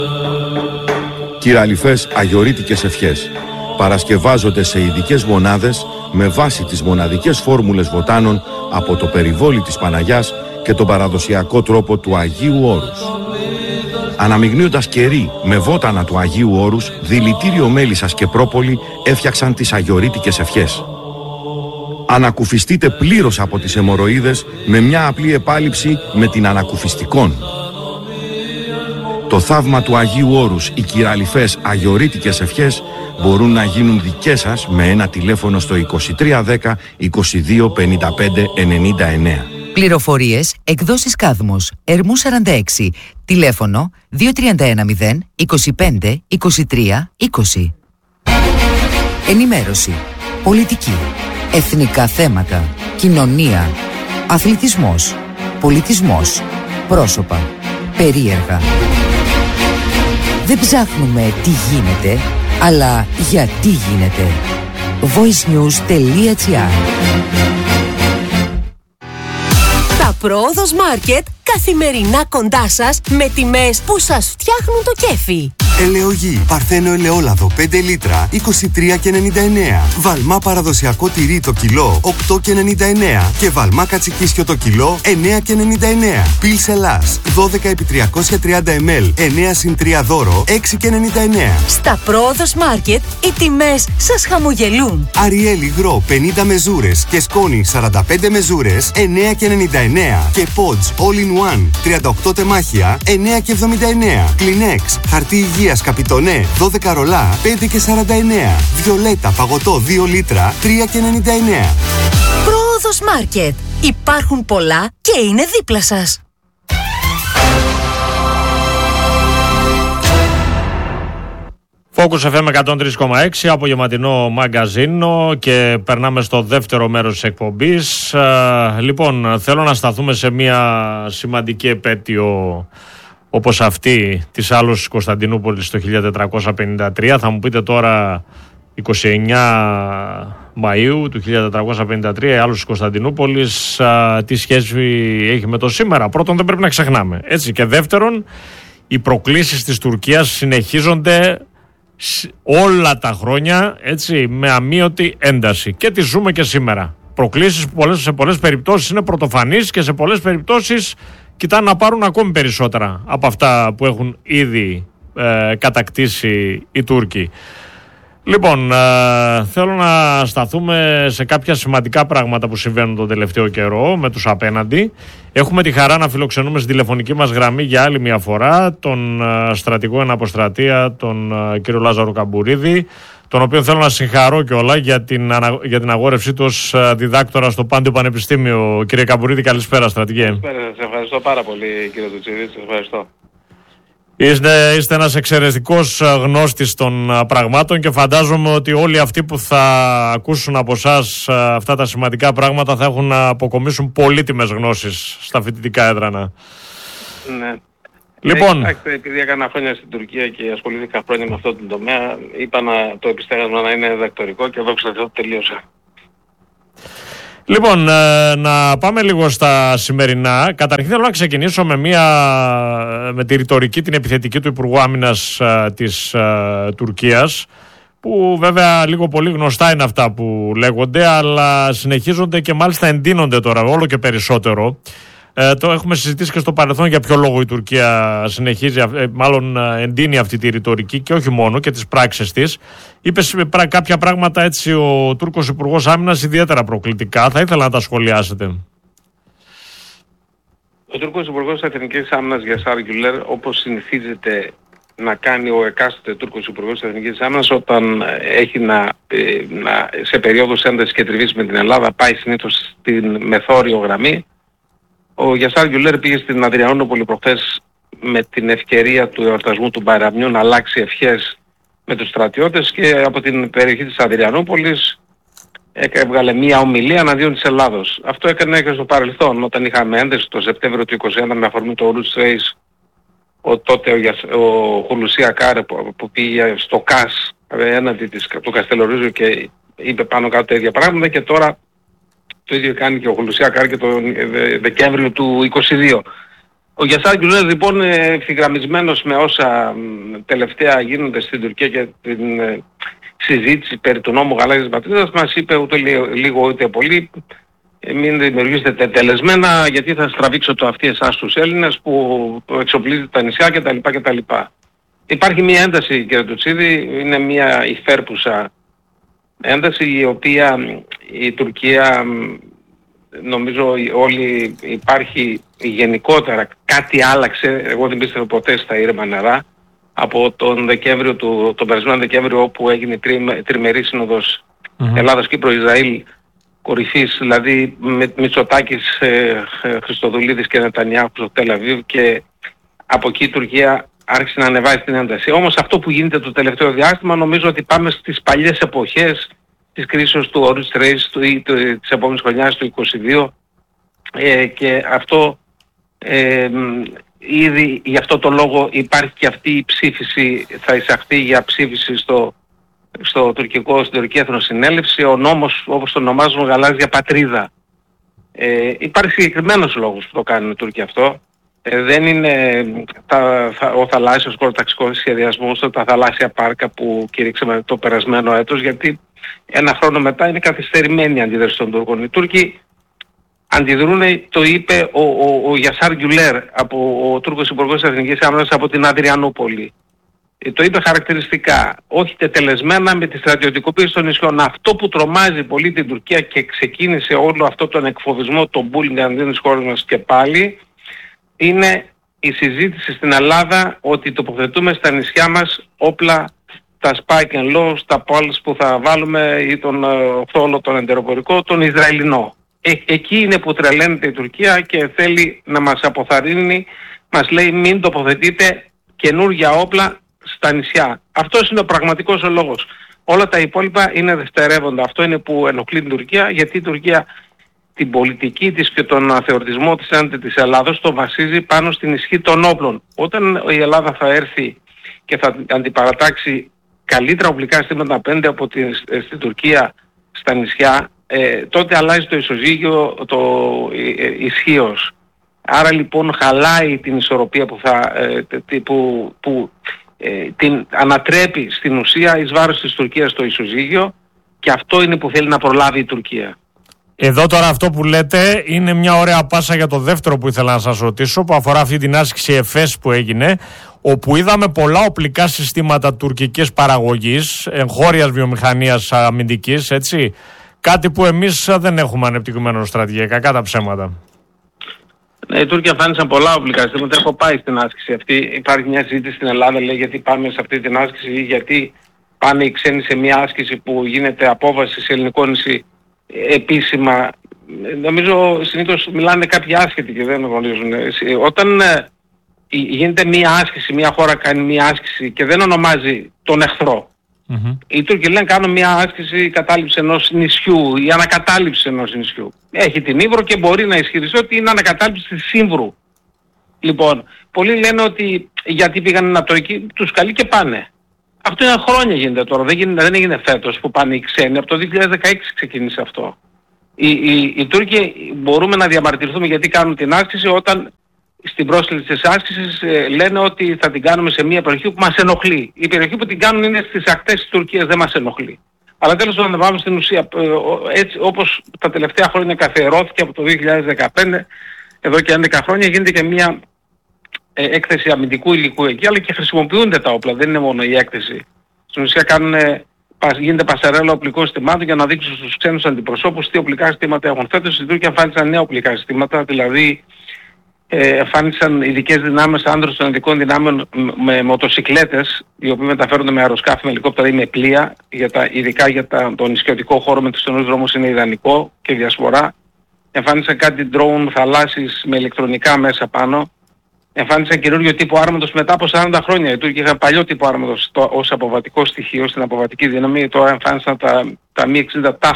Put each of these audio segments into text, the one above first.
Κυραλιφές αγιορείτικες ευχές παρασκευάζονται σε ειδικές μονάδες με βάση τις μοναδικές φόρμουλες βοτάνων από το περιβόλι της Παναγιάς και τον παραδοσιακό τρόπο του Αγίου Όρους. Αναμειγνύοντας κερί με βότανα του Αγίου Όρους, δηλητήριο μέλισσας και πρόπολη έφτιαξαν τις αγιορείτικες ευχές. Ανακουφιστείτε πλήρως από τις αιμορροίδες με μια απλή επάλυψη με την ανακουφιστικόν. Το θαύμα του Αγίου Όρους, οι κυραλιφές αγιορείτικες ευχές μπορούν να γίνουν δικές σας με ένα τηλέφωνο στο 2310 22 55 99. Πληροφορίες, εκδόσεις Κάδμος, Ερμού 46, τηλέφωνο 2310 25 23 20. Ενημέρωση, πολιτική, εθνικά θέματα, κοινωνία, αθλητισμός, πολιτισμός, πρόσωπα, περίεργα. Δεν ψάχνουμε τι γίνεται, αλλά γιατί γίνεται. voicenews.gr. Τα Πρόοδος Μάρκετ καθημερινά κοντά σας με τιμές που σας φτιάχνουν το κέφι. Ελαιογή, παρθένο ελαιόλαδο 5 λίτρα 23,99. Βαλμά παραδοσιακό τυρί το κιλό 8,99. Και βαλμά κατσικίσιο το κιλό 9,99. Πιλς Ελλάς 12 επί 330 ml 9 συν 3 δώρο 6,99. Στα Πρόοδος Μάρκετ οι τιμές σας χαμογελούν. Αριέλ υγρό 50 μεζούρες και σκόνη 45 μεζούρες 9,99. Και Pods All in One 38 τεμάχια 9,79. Kleenex χαρτί υγείας Καπιτονέ 12 ρολά 5,49. Βιολέτα παγωτό 2 λίτρα 3,99. Πρόοδος Μάρκετ. Υπάρχουν πολλά και είναι δίπλα σας. Focus FM 103,6, απογευματινό μαγκαζίνο, και περνάμε στο δεύτερο μέρος της εκπομπής. Λοιπόν, θέλω να σταθούμε σε μια σημαντική επέτειο όπως αυτή της Άλωσης Κωνσταντινούπολης το 1453. Θα μου πείτε τώρα 29 Μαΐου του 1453 η Άλωση Κωνσταντινούπολης τι σχέση έχει με το σήμερα. Πρώτον, δεν πρέπει να ξεχνάμε, έτσι, και δεύτερον, οι προκλήσεις της Τουρκίας συνεχίζονται όλα τα χρόνια, έτσι, με αμείωτη ένταση, και τις ζούμε και σήμερα. Προκλήσεις που σε πολλές περιπτώσεις είναι πρωτοφανείς και σε πολλές περιπτώσεις κοιτάνε να πάρουν ακόμη περισσότερα από αυτά που έχουν ήδη κατακτήσει οι Τούρκοι. Λοιπόν, θέλω να σταθούμε σε κάποια σημαντικά πράγματα που συμβαίνουν τον τελευταίο καιρό με τους απέναντι. Έχουμε τη χαρά να φιλοξενούμε στην τηλεφωνική μας γραμμή για άλλη μια φορά τον στρατηγό εν αποστρατεία, τον κύριο Λάζαρο Καμπουρίδη, τον οποίο θέλω να συγχαρώ κιόλα για την αγόρευσή του ως διδάκτορα στο Πάντιο Πανεπιστήμιο. Κύριε Καμπουρίδη, καλησπέρα, στρατηγέ. Καλησπέρα, σας ευχαριστώ πάρα πολύ, κύριε Τουτσίδη, σας ευχαριστώ. Είστε ένας εξαιρετικός γνώστης των πραγμάτων και φαντάζομαι ότι όλοι αυτοί που θα ακούσουν από εσάς αυτά τα σημαντικά πράγματα θα έχουν να αποκομίσουν πολύτιμες γνώσεις στα φοιτητικά έδρανα. Ναι. Λοιπόν, επειδή έκανα χρόνια στην Τουρκία και ασχολήθηκα χρόνια με αυτό το τομέα, είπα το επιστέγασμα να είναι διδακτορικό και δόξα τω Θεώ τελείωσα. Λοιπόν, να πάμε λίγο στα σημερινά. Καταρχήν θέλω να ξεκινήσω με τη ρητορική, την επιθετική του Υπουργού Άμυνας της Τουρκίας, που βέβαια λίγο πολύ γνωστά είναι αυτά που λέγονται, αλλά συνεχίζονται και μάλιστα εντείνονται τώρα όλο και περισσότερο. Το έχουμε συζητήσει και στο παρελθόν για ποιο λόγο η Τουρκία συνεχίζει, μάλλον εντείνει αυτή τη ρητορική και όχι μόνο, και τις πράξεις της. Είπε κάποια πράγματα, έτσι, ο Τούρκος Υπουργός Άμυνας ιδιαίτερα προκλητικά. Θα ήθελα να τα σχολιάσετε. Ο Τούρκος Υπουργός Εθνικής Άμυνας Γιασάρ Γκουλέρ, όπως συνηθίζεται να κάνει ο εκάστοτε Τούρκος Υπουργός Εθνικής Άμυνας όταν έχει σε περίοδους έντασης και τριβής με την Ελλάδα, πάει συνήθως στην μεθόριο γραμμή. Ο Γιασάρ Γκουλέρ πήγε στην Αδριανούπολη προχθές με την ευκαιρία του εορτασμού του Μπαϊραμιού να αλλάξει ευχές με τους στρατιώτες, και από την περιοχή της Αδριανούπολης έβγαλε μία ομιλία εναντίον της Ελλάδος. Αυτό έκανε και στο παρελθόν, όταν είχαμε ένταση το Σεπτέμβριο του 2021 με αφορμή το Ουρούτς Ρέις, τότε ο Χουλουσί Ακάρ που πήγε στο ΚΑΣ έναντι του Καστελορίζου και είπε πάνω κάτω τα ίδια πράγματα, και τώρα το ίδιο κάνει και ο Χουλουσί Ακάρ και τον Δεκέμβριο του 2022. Ο Γιασάρ Γκιουλέρ λοιπόν ευθυγραμμισμένος με όσα τελευταία γίνονται στην Τουρκία και την συζήτηση περί του νόμου γαλάζιας πατρίδας μας είπε ούτε λίγο ούτε πολύ μην δημιουργήσετε τελεσμένα γιατί θα στραβήξω το αυτί εσάς τους Έλληνες που εξοπλίζετε τα νησιά κτλ. Υπάρχει μια ένταση κύριε Τουτσίδη, είναι μια υφέρπουσα ένταση η οποία η Τουρκία νομίζω όλοι υπάρχει γενικότερα κάτι άλλαξε, εγώ δεν πίστευα ποτέ στα ήρεμα νερά από τον περασμένο Δεκέμβριο όπου έγινε τριμερή σύνοδος Ελλάδας, Κύπρο, Ισραήλ κορυφής, δηλαδή με Μητσοτάκης, Χριστοδουλίδης και Νετανιάχου στο Τελ Αβίβ και από εκεί η Τουρκία άρχισε να ανεβάζει την ένταση. Όμως αυτό που γίνεται το τελευταίο διάστημα νομίζω ότι πάμε στις παλιές εποχές της κρίσης του Orange Race της επόμενης χρονιάς του 2022 και αυτό ήδη γι' αυτό το λόγο υπάρχει και αυτή η ψήφιση, θα εισαχθεί για ψήφιση στην Τουρκική Εθνοσυνέλευση ο νόμος όπως τον ονομάζουν γαλάζια πατρίδα. Υπάρχει συγκεκριμένος λόγος που το κάνουν οι Τούρκοι αυτό. Δεν είναι ο θαλάσσιος χωροταξικός σχεδιασμός, τα θαλάσσια πάρκα που κηρύξαμε το περασμένο έτος, γιατί ένα χρόνο μετά είναι καθυστερημένη η αντίδραση των Τούρκων. Οι Τούρκοι αντιδρούν, το είπε ο Γιασάρ Γκιουλέρ, ο Τούρκος Υπουργός Εθνικής Άμυνας από την Αδριανούπολη. Το είπε χαρακτηριστικά, όχι τετελεσμένα με τη στρατιωτικοποίηση των νησιών. Αυτό που τρομάζει πολύ την Τουρκία και ξεκίνησε όλο αυτό τον εκφοβισμό, τον bullying αντί της χώρας μας και πάλι, είναι η συζήτηση στην Ελλάδα ότι τοποθετούμε στα νησιά μας όπλα, τα spike and low, τα pulse που θα βάλουμε ή τον θόλο, τον εντεροπορικό, τον Ισραηλινό. Εκεί είναι που τρελαίνεται η Τουρκία και θέλει να μας αποθαρρύνει, μας λέει μην τοποθετείτε καινούργια όπλα στα νησιά. Αυτός είναι ο πραγματικός ο λόγος. Όλα τα υπόλοιπα είναι δευτερεύοντα. Αυτό είναι που ενοχλεί την Τουρκία, γιατί η Τουρκία την πολιτική της και τον αθεωρητισμό της έναντι της Ελλάδος το βασίζει πάνω στην ισχύ των όπλων. Όταν η Ελλάδα θα έρθει και θα αντιπαρατάξει καλύτερα οπλικά συστήματα απέναντι από στην Τουρκία στα νησιά, τότε αλλάζει το ισοζύγιο ισχύως. Άρα λοιπόν χαλάει την ισορροπία που την ανατρέπει στην ουσία εις βάρος της Τουρκίας το ισοζύγιο και αυτό είναι που θέλει να προλάβει η Τουρκία. Εδώ τώρα αυτό που λέτε είναι μια ωραία πάσα για το δεύτερο που ήθελα να σας ρωτήσω, που αφορά αυτή την άσκηση ΕΦΕΣ που έγινε, όπου είδαμε πολλά οπλικά συστήματα τουρκικής παραγωγής, εγχώριας βιομηχανίας αμυντικής, έτσι, κάτι που εμείς δεν έχουμε ανεπτυγμένο στρατηγικά, κατά ψέματα. Ναι, οι Τούρκοι εμφάνισαν πολλά οπλικά συστήματα, έχω πάει στην άσκηση αυτή, υπάρχει μια συζήτηση στην Ελλάδα, λέει γιατί πάμε σε αυτή την άσκηση ή γιατί πάνε οι ξένοι σε μια άσκηση που γίνεται απόβαση σε ελληνικό νησί επίσημα. Νομίζω συνήθως μιλάνε κάποιοι άσχετοι και δεν γνωρίζουν. Όταν γίνεται μία άσκηση, μία χώρα κάνει μία άσκηση και δεν ονομάζει τον εχθρό, οι Τούρκοι λένε κάνω μία άσκηση κατάληψη ενός νησιού ή ανακατάληψη ενός νησιού. Έχει την Ύβρο και μπορεί να ισχυριστεί ότι είναι ανακατάληψη της Σύμβρου. Λοιπόν, πολλοί λένε ότι γιατί πήγαν από το εκεί, τους καλεί και πάνε. Αυτό είναι χρόνια γίνεται τώρα, δεν έγινε φέτος που πάνε οι ξένοι, από το 2016 ξεκίνησε αυτό. Οι Τούρκοι μπορούμε να διαμαρτυρηθούμε γιατί κάνουν την άσκηση όταν στην πρόσκληση της άσκησης λένε ότι θα την κάνουμε σε μια περιοχή που μας ενοχλεί. Η περιοχή που την κάνουν είναι στις ακτές της Τουρκίας, δεν μας ενοχλεί. Αλλά τέλος πάντων πάμε στην ουσία, έτσι όπως τα τελευταία χρόνια καθιερώθηκε από το 2015, εδώ και 11 χρόνια γίνεται και μια έκθεση αμυντικού υλικού εκεί, αλλά και χρησιμοποιούνται τα όπλα, δεν είναι μόνο η έκθεση. Στην ουσία γίνεται πασαρέλα οπλικών συστημάτων για να δείξουν στους ξένους αντιπροσώπους τι οπλικά συστήματα έχουν. Φέτος οι Τούρκοι εμφάνισαν νέα οπλικά συστήματα, δηλαδή εμφάνισαν ειδικές δυνάμεις άνδρες των ειδικών δυνάμεων με μοτοσικλέτες, οι οποίοι μεταφέρονται με αεροσκάφη, με ελικόπτερα ή με πλοία, ειδικά για τον νησιωτικό χώρο με τους στενούς δρόμους είναι ιδανικό και διασπορά. Εμφάνισαν κάτι drone θαλάσσης με ηλεκτρονικά μέσα πάνω. Εμφάνισαν καινούριο τύπο άρματος μετά από 40 χρόνια. Οι Τούρκοι είχαν παλιό τύπο άρματος ως αποβατικό στοιχείο στην αποβατική δύναμη. Τώρα εμφάνισαν τα Mi-60 TAF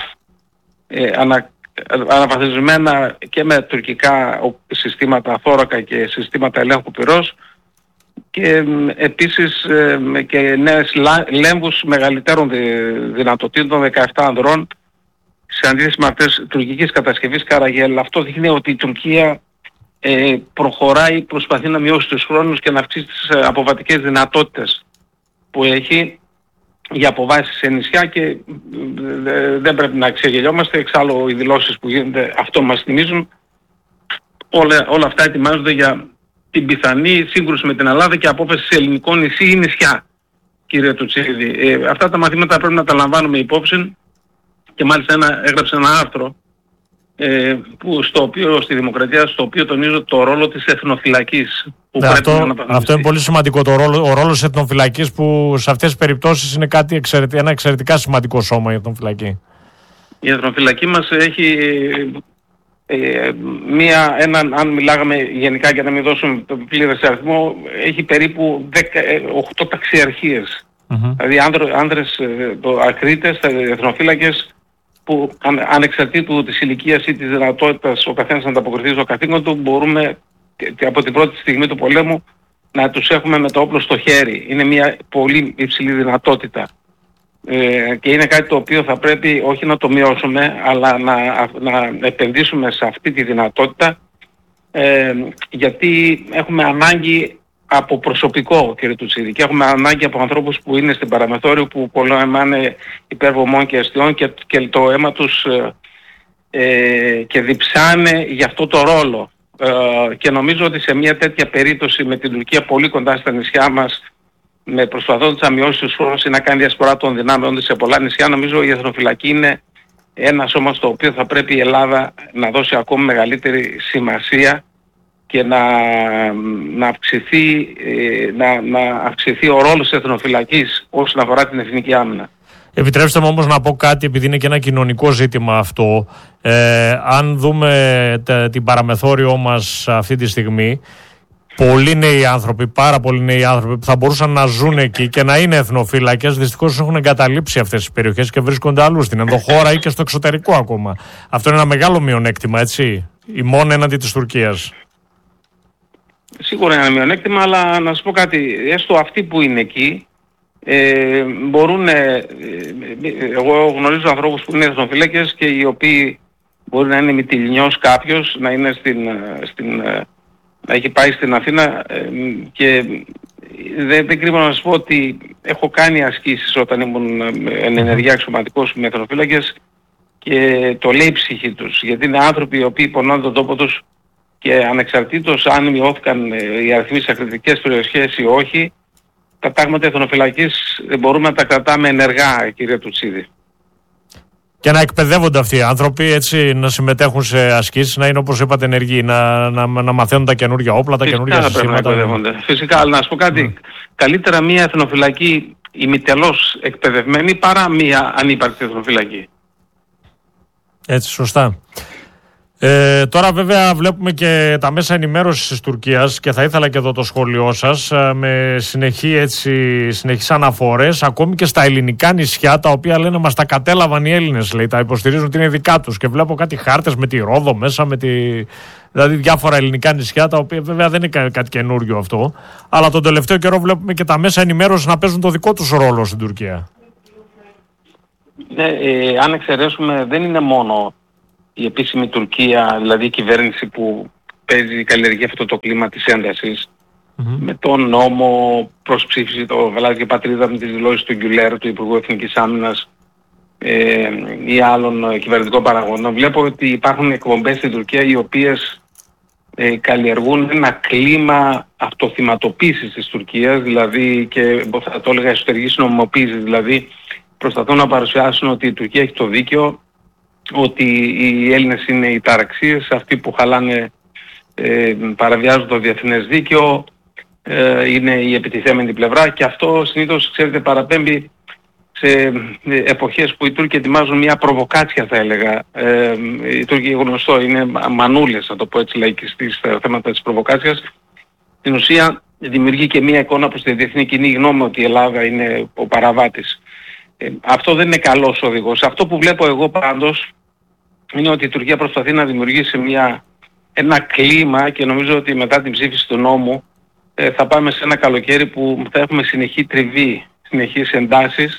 αναβαθμισμένα και με τουρκικά συστήματα θώρακα και συστήματα ελέγχου πυρός και επίσης και νέες λέμβους μεγαλύτερων δυνατοτήτων 17 ανδρών σε αντίθεση με αυτές τουρκικής κατασκευής Καραγέλ. Αυτό δείχνει ότι η Τουρκία προχωράει, προσπαθεί να μειώσει τους χρόνους και να αυξήσει τις αποβατικές δυνατότητες που έχει για αποβάσεις σε νησιά και δεν πρέπει να ξεγελιόμαστε. Εξάλλου οι δηλώσεις που γίνονται αυτό μας θυμίζουν. Όλα αυτά ετοιμάζονται για την πιθανή σύγκρουση με την Ελλάδα και απόφαση σε ελληνικό νησί ή νησιά, κύριε Τουτσίδη. Αυτά τα μαθήματα πρέπει να τα λαμβάνουμε υπόψη και μάλιστα έγραψε ένα άρθρο στη Δημοκρατία, στο οποίο τονίζω το ρόλο της εθνοφυλακής. Αυτό είναι πολύ σημαντικό, ο ρόλος της εθνοφυλακής, που σε αυτές τις περιπτώσεις είναι ένα εξαιρετικά σημαντικό σώμα η εθνοφυλακή. Η εθνοφυλακή μας έχει αν μιλάγαμε γενικά για να μην δώσουμε πλήρες αριθμό, έχει περίπου 8 ταξιαρχίες. Δηλαδή άνδρες ακρίτες, εθνοφύλακες, που ανεξαρτήτου της ηλικίας ή της δυνατότητας ο καθένας να ανταποκριθεί στο καθήκον του, μπορούμε από την πρώτη στιγμή του πολέμου να τους έχουμε με το όπλο στο χέρι. Είναι μια πολύ υψηλή δυνατότητα και είναι κάτι το οποίο θα πρέπει όχι να το μειώσουμε, αλλά να επενδύσουμε σε αυτή τη δυνατότητα, γιατί έχουμε ανάγκη από προσωπικό, κύριε Τουτσίδη, και έχουμε ανάγκη από ανθρώπους που είναι στην παραμεθόριο, που πολεμάνε υπέρ βωμών και αστιών και το αίμα τους και διψάνε για αυτό το ρόλο. Και νομίζω ότι σε μια τέτοια περίπτωση με την Τουρκία πολύ κοντά στα νησιά μας, με προσπαθώντας να μειώσει τους χρόνους ή να κάνει διασπορά των δυνάμεων σε πολλά νησιά, νομίζω η εθνοφυλακή είναι ένα σώμα στο οποίο θα πρέπει η Ελλάδα να δώσει ακόμη μεγαλύτερη σημασία και να αυξηθεί ο ρόλος της εθνοφυλακής όσον αφορά την εθνική άμυνα. Επιτρέψτε μου όμως να πω κάτι, επειδή είναι και ένα κοινωνικό ζήτημα αυτό. Αν δούμε την παραμεθόριό μας αυτή τη στιγμή, πολλοί νέοι άνθρωποι, πάρα πολλοί νέοι άνθρωποι που θα μπορούσαν να ζουν εκεί και να είναι εθνοφύλακες, δυστυχώς έχουν εγκαταλείψει αυτές τις περιοχές και βρίσκονται αλλού, στην ενδοχώρα ή και στο εξωτερικό ακόμα. Αυτό είναι ένα μεγάλο μειονέκτημα, έτσι, ημών έναντι της Τουρκίας. Σίγουρα είναι ένα μειονέκτημα, αλλά να σας πω κάτι, έστω αυτοί που είναι εκεί, μπορούν, εγώ γνωρίζω ανθρώπους που είναι εθνοφύλακες και οι οποίοι μπορεί να είναι μυτιληνιός κάποιος, να είναι να έχει πάει στην Αθήνα, και δεν κρύβω να σας πω ότι έχω κάνει ασκήσεις όταν ήμουν εν ενεργεία αξιωματικός με εθνοφύλακες και το λέει η ψυχή τους, γιατί είναι άνθρωποι οι οποίοι πονάνε τον τόπο τους και ανεξαρτήτως αν μειώθηκαν οι αριθμοί σε ακριτικές περιοχές ή όχι, τα τάγματα εθνοφυλακής μπορούμε να τα κρατάμε ενεργά, κύριε Τουτσίδη. Και να εκπαιδεύονται αυτοί οι άνθρωποι, έτσι, να συμμετέχουν σε ασκήσεις, να είναι όπως είπατε ενεργοί, να μαθαίνουν τα καινούργια όπλα, τα καινούργια συστήματα. Φυσικά, αλλά να σου πω κάτι, καλύτερα μια εθνοφυλακή ημιτελώς εκπαιδευμένη παρά μια ανύπαρκτη εθνοφυλακή. Έτσι, σωστά. Τώρα βέβαια βλέπουμε και τα μέσα ενημέρωσης της Τουρκίας και θα ήθελα και εδώ το σχόλιο σας με συνεχείς αναφορές ακόμη και στα ελληνικά νησιά, τα οποία λένε μας τα κατέλαβαν οι Έλληνες, λέει, τα υποστηρίζουν ότι είναι δικά τους, και βλέπω κάτι χάρτες με τη Ρόδο μέσα, δηλαδή διάφορα ελληνικά νησιά, τα οποία βέβαια δεν είναι κάτι καινούριο αυτό, αλλά τον τελευταίο καιρό βλέπουμε και τα μέσα ενημέρωσης να παίζουν το δικό τους ρόλο στην Τουρκία. Ναι, αν εξαιρέσουμε, δεν είναι μόνο η επίσημη Τουρκία, δηλαδή η κυβέρνηση που καλλιεργεί αυτό το κλίμα της έντασης, με τον νόμο προς ψήφιση, το Γαλάζια και Πατρίδα, με τις δηλώσεις του Γκιουλέρ, του Υπουργού Εθνικής Άμυνας ή άλλων κυβερνητικών παραγόντων. Βλέπω ότι υπάρχουν εκπομπές στην Τουρκία οι οποίες καλλιεργούν ένα κλίμα αυτοθυματοποίησης της Τουρκίας, δηλαδή, και θα το έλεγα εσωτερικής νομιμοποίησης, δηλαδή προσπαθούν να παρουσιάσουν ότι η Τουρκία έχει το δίκαιο, ότι οι Έλληνες είναι οι ταραξίες, αυτοί που χαλάνε, παραβιάζουν το διεθνές δίκαιο, είναι η επιτιθέμενη πλευρά, και αυτό συνήθως, ξέρετε, παραπέμπει σε εποχές που οι Τούρκοι ετοιμάζουν μια προβοκάτσια, θα έλεγα. Οι Τούρκοι, γνωστό, είναι μανούλες, να το πω έτσι λαϊκιστής, στα θέματα της προβοκάτσιας. Στην ουσία δημιουργεί και μια εικόνα προς τη διεθνή κοινή γνώμη ότι η Ελλάδα είναι ο παραβάτης. Αυτό δεν είναι καλός οδηγός. Αυτό που βλέπω εγώ πάντως είναι ότι η Τουρκία προσπαθεί να δημιουργήσει ένα κλίμα, και νομίζω ότι μετά την ψήφιση του νόμου θα πάμε σε ένα καλοκαίρι που θα έχουμε συνεχή τριβή, συνεχείς εντάσεις.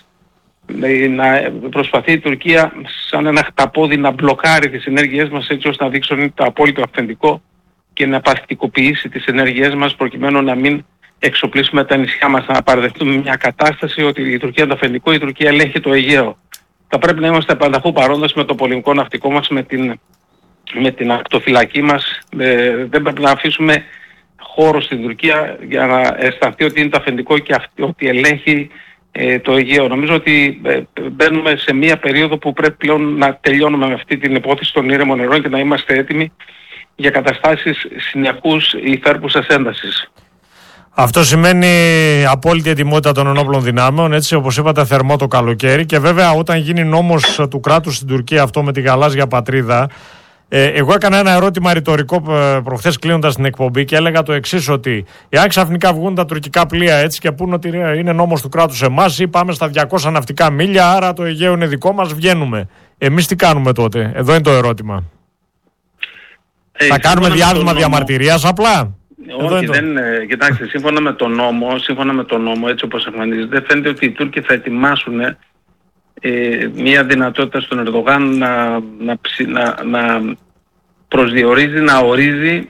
Να προσπαθεί η Τουρκία σαν ένα χταπόδι να μπλοκάρει τις ενέργειές μας, έτσι ώστε να δείξουν το απόλυτο αυθεντικό και να παθητικοποιήσει τις ενέργειές μας προκειμένου να μην εξοπλίσουμε τα νησιά μας, να παραδεχτούμε μια κατάσταση ότι η Τουρκία είναι το αφεντικό, η Τουρκία ελέγχει το Αιγαίο. Θα πρέπει να είμαστε πανταχού παρόντες με το πολεμικό ναυτικό μας, με την ακτοφυλακή μας. Δεν πρέπει να αφήσουμε χώρο στην Τουρκία για να αισθανθεί ότι είναι το αφεντικό και ότι ελέγχει το Αιγαίο. Νομίζω ότι μπαίνουμε σε μια περίοδο που πρέπει πλέον να τελειώνουμε με αυτή την υπόθεση των ήρεμων νερών και να είμαστε έτοιμοι για καταστάσεις συνεχούς υφέρπουσας έντασης. Αυτό σημαίνει απόλυτη ετοιμότητα των ενόπλων δυνάμεων, έτσι όπως είπατε, θερμό το καλοκαίρι. Και βέβαια όταν γίνει νόμος του κράτους στην Τουρκία αυτό με τη γαλάζια πατρίδα, εγώ έκανα ένα ερώτημα ρητορικό προχθές κλείνοντας την εκπομπή και έλεγα το εξής, ότι εάν ξαφνικά βγουν τα τουρκικά πλοία έτσι και πούν ότι είναι νόμος του κράτους εμάς ή πάμε στα 200 ναυτικά μίλια, άρα το Αιγαίο είναι δικό μας, βγαίνουμε. Εμείς τι κάνουμε τότε? Εδώ είναι το ερώτημα. Θα κάνουμε διάδημα διαμαρτυρίας απλά? Όχι, κοιτάξτε, σύμφωνα με τον νόμο, έτσι όπως εμφανίζεται, φαίνεται ότι οι Τούρκοι θα ετοιμάσουν μια δυνατότητα στον Ερντογάν να προσδιορίζει, να ορίζει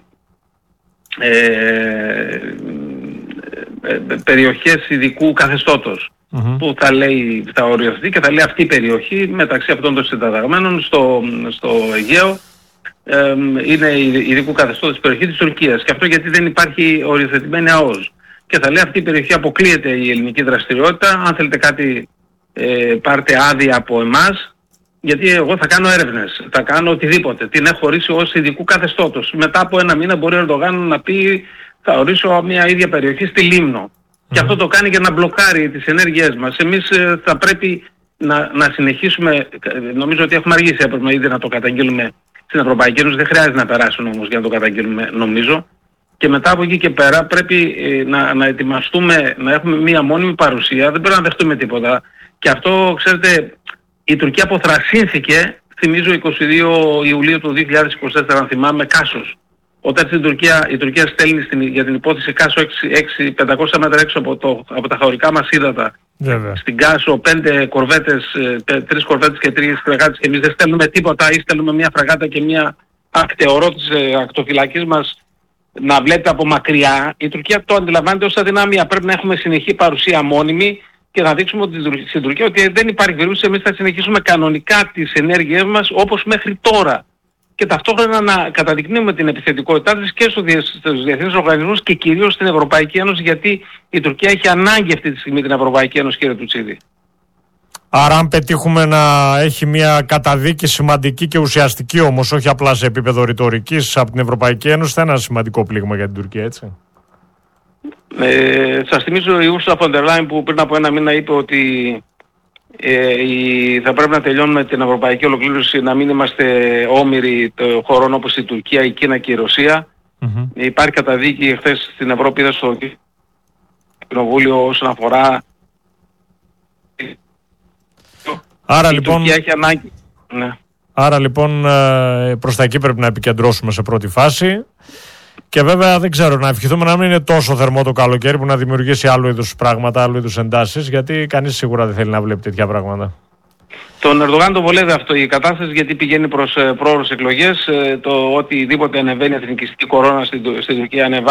περιοχές ειδικού καθεστώτος, που θα οριοθεί και θα λέει αυτή η περιοχή μεταξύ αυτών των συνταγμένων στο Αιγαίο είναι ειδικού καθεστώτος περιοχή της Τουρκίας, και αυτό γιατί δεν υπάρχει οριοθετημένη ΑΟΣ, και θα λέει αυτή η περιοχή αποκλείεται η ελληνική δραστηριότητα, αν θέλετε κάτι πάρτε άδεια από εμάς, γιατί εγώ θα κάνω έρευνες, θα κάνω οτιδήποτε, την έχω ορίσει ως ειδικού καθεστώτος. Μετά από ένα μήνα μπορεί ο Ερντογάν να πει θα ορίσω μια ίδια περιοχή στη Λίμνο, και αυτό το κάνει για να μπλοκάρει τις ενέργειές μας. Εμείς θα πρέπει να συνεχίσουμε, νομίζω ότι έχουμε αργήσει, έπρεπε ήδη να το καταγγείλουμε στην Ευρωπαϊκή Ένωση, δεν χρειάζεται να περάσουν όμως για να το καταγγείλουμε, νομίζω. Και μετά από εκεί και πέρα πρέπει να ετοιμαστούμε, να έχουμε μία μόνιμη παρουσία, δεν πρέπει να δεχτούμε τίποτα. Και αυτό, ξέρετε, η Τουρκία αποθρασύνθηκε, θυμίζω 22 Ιουλίου του 2024, αν θυμάμαι, Κάσος. Όταν η Τουρκία στέλνει για την υπόθεση Κάσο 500 μέτρα έξω από τα χωρικά μας ύδατα, στην Κάσο 5 κορβέτες, 3 κορβέτες και 3 φρεγάτες, και εμείς δεν στέλνουμε τίποτα, ή στέλνουμε μια φρεγάτα και μια ακτεωρό της ακτοφυλακής μας να βλέπετε από μακριά. Η Τουρκία το αντιλαμβάνεται ως αδυναμία. Πρέπει να έχουμε συνεχή παρουσία μόνιμη και να δείξουμε στην Τουρκία ότι δεν υπάρχει περίπτωση, εμείς θα συνεχίσουμε κανονικά τις ενέργειές μας όπως μέχρι τώρα. Και ταυτόχρονα να καταδεικνύουμε την επιθετικότητά της και στους διεθνείς οργανισμούς και κυρίως στην Ευρωπαϊκή Ένωση, γιατί η Τουρκία έχει ανάγκη αυτή τη στιγμή την Ευρωπαϊκή Ένωση, κύριε Τουτσίδη. Άρα αν πετύχουμε να έχει μια καταδίκη σημαντική και ουσιαστική, όμως όχι απλά σε επίπεδο ρητορικής, από την Ευρωπαϊκή Ένωση, θα είναι ένα σημαντικό πλήγμα για την Τουρκία, έτσι? Σας θυμίζω η Ursula von der Leyen που πριν από ένα μήνα είπε ότι θα πρέπει να τελειώνουμε την ευρωπαϊκή ολοκλήρωση, να μην είμαστε όμοιροι των χωρών όπως η Τουρκία, η Κίνα και η Ρωσία. Υπάρχει καταδίκη χθες στην Ευρώπη, είδα στο Κοινοβούλιο όσον αφορά. Άρα η λοιπόν, Τουρκία έχει ανάγκη. Ναι. Άρα λοιπόν προς τα εκεί πρέπει να επικεντρώσουμε σε πρώτη φάση. Και βέβαια δεν ξέρω, να ευχηθούμε να μην είναι τόσο θερμό το καλοκαίρι που να δημιουργήσει άλλου είδους πράγματα, άλλου είδους εντάσεις, γιατί κανείς σίγουρα δεν θέλει να βλέπει τέτοια πράγματα. Τον Ερντογάν τον βολεύει αυτό η κατάσταση, γιατί πηγαίνει προς πρόωρες εκλογές. Το οτιδήποτε ανεβαίνει εθνικιστική κορώνα στην Τουρκία ανεβάζει